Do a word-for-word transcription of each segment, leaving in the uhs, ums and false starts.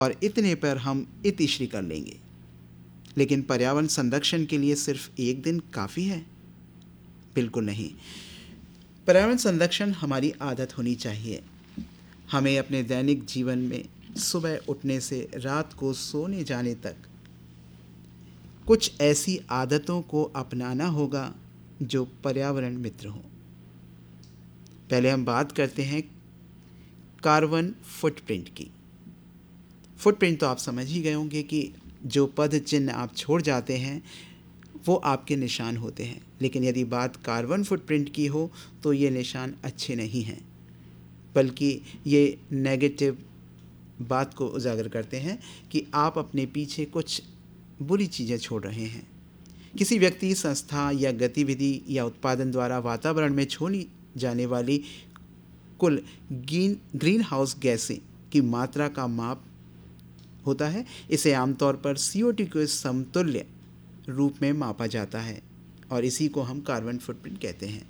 और इतने पर हम इतिश्री कर लेंगे। लेकिन पर्यावरण संरक्षण के लिए सिर्फ एक दिन काफ़ी है? बिल्कुल नहीं। पर्यावरण संरक्षण हमारी आदत होनी चाहिए। हमें अपने दैनिक जीवन में सुबह उठने से रात को सोने जाने तक कुछ ऐसी आदतों को अपनाना होगा जो पर्यावरण मित्र हो। पहले हम बात करते हैं कार्बन फुटप्रिंट की। फुटप्रिंट तो आप समझ ही गए होंगे कि जो पद चिन्ह आप छोड़ जाते हैं वो आपके निशान होते हैं। लेकिन यदि बात कार्बन फुटप्रिंट की हो तो ये निशान अच्छे नहीं हैं, बल्कि ये नेगेटिव बात को उजागर करते हैं कि आप अपने पीछे कुछ बुरी चीज़ें छोड़ रहे हैं। किसी व्यक्ति, संस्था या गतिविधि या उत्पादन द्वारा वातावरण में छोड़ी जाने वाली कुल ग्रीन ग्रीन हाउस गैसें की मात्रा का माप होता है। इसे आमतौर पर सी ओ टू के समतुल्य रूप में मापा जाता है और इसी को हम कार्बन फुटप्रिंट कहते हैं।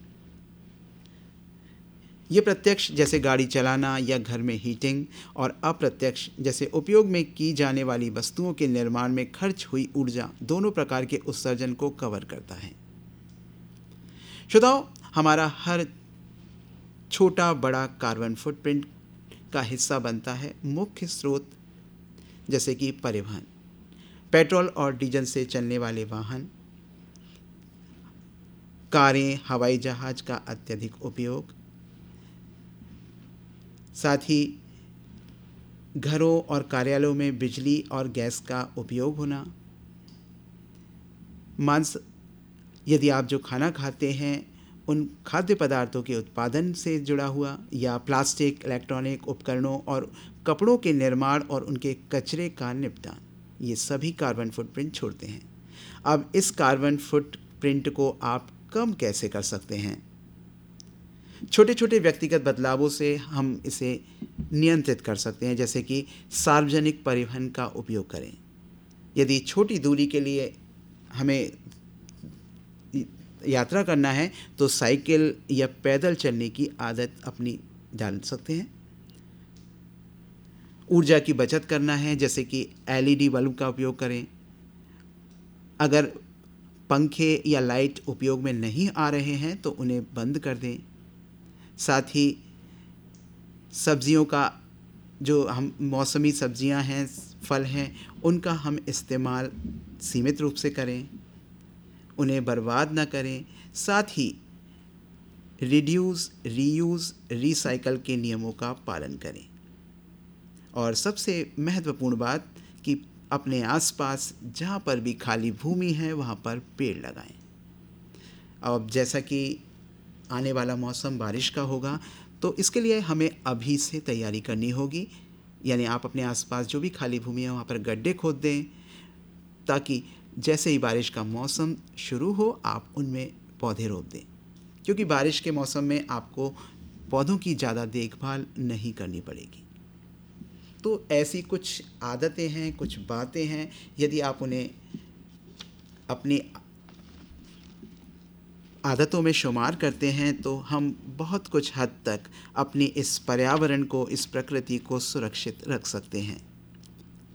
ये प्रत्यक्ष जैसे गाड़ी चलाना या घर में हीटिंग, और अप्रत्यक्ष जैसे उपयोग में की जाने वाली वस्तुओं के निर्माण में खर्च हुई ऊर्जा, दोनों प्रकार के उत्सर्जन को कवर करता है। श्रोताओ, हमारा हर छोटा बड़ा कार्बन फुटप्रिंट का हिस्सा बनता है मुख्य स्रोत, जैसे कि परिवहन, पेट्रोल और डीजल से चलने वाले वाहन, कारें, हवाई जहाज का अत्यधिक उपयोग, साथ ही घरों और कार्यालयों में बिजली और गैस का उपयोग होना, मांस, यदि आप जो खाना खाते हैं उन खाद्य पदार्थों के उत्पादन से जुड़ा हुआ, या प्लास्टिक, इलेक्ट्रॉनिक उपकरणों और कपड़ों के निर्माण और उनके कचरे का निपटान, ये सभी कार्बन फुटप्रिंट छोड़ते हैं। अब इस कार्बन फुटप्रिंट को आप कम कैसे कर सकते हैं? छोटे छोटे व्यक्तिगत बदलावों से हम इसे नियंत्रित कर सकते हैं, जैसे कि सार्वजनिक परिवहन का उपयोग करें। यदि छोटी दूरी के लिए हमें यात्रा करना है तो साइकिल या पैदल चलने की आदत अपनी डाल सकते हैं। ऊर्जा की बचत करना है, जैसे कि एल ई डी बल्ब का उपयोग करें। अगर पंखे या लाइट उपयोग में नहीं आ रहे हैं तो उन्हें बंद कर दें। साथ ही सब्जियों का, जो हम मौसमी सब्जियां हैं, फल हैं, उनका हम इस्तेमाल सीमित रूप से करें, उन्हें बर्बाद ना करें। साथ ही रिड्यूस, रीयूज़, रिसाइकल के नियमों का पालन करें। और सबसे महत्वपूर्ण बात कि अपने आसपास जहाँ पर भी खाली भूमि है वहाँ पर पेड़ लगाएं। अब जैसा कि आने वाला मौसम बारिश का होगा तो इसके लिए हमें अभी से तैयारी करनी होगी। यानी आप अपने आसपास जो भी खाली भूमि है वहाँ पर गड्ढे खोद दें, ताकि जैसे ही बारिश का मौसम शुरू हो आप उनमें पौधे रोप दें, क्योंकि बारिश के मौसम में आपको पौधों की ज़्यादा देखभाल नहीं करनी पड़ेगी। तो ऐसी कुछ आदतें हैं, कुछ बातें हैं, यदि आप उन्हें अपनी आदतों में शुमार करते हैं तो हम बहुत कुछ हद तक अपनी इस पर्यावरण को, इस प्रकृति को सुरक्षित रख सकते हैं।